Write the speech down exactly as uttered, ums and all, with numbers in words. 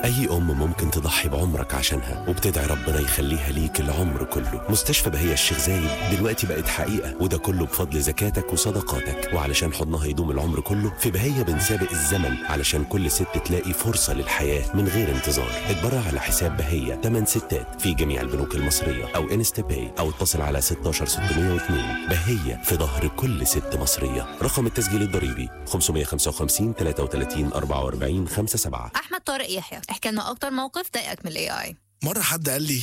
أي أم ممكن تضحي بعمرك عشانها وبتدعي ربنا يخليها ليك العمر كله. مستشفى بهية الشيخ زايد دلوقتي بقت حقيقة، وده كله بفضل زكاتك وصدقاتك. وعلشان حضنها يدوم العمر كله، في بهية بنسابق الزمن علشان كل ست تلاقي فرصة للحياة من غير انتظار. اتبرع على حساب بهية تمن ستات في جميع البنوك المصرية أو انستا باي، أو اتصل على ستاشر ستمائة واثنين. بهية في ظهر كل ست مصرية. رقم التسجيل الضريبي خمسمائة وخمسة وخمسين ثلاثة وثلاثين أربعة وأربعين خمسة سبعة. احمد طارق يحيى، احكي لنا اكتر موقف ضايقك من الاي اي. مرة حد قال لي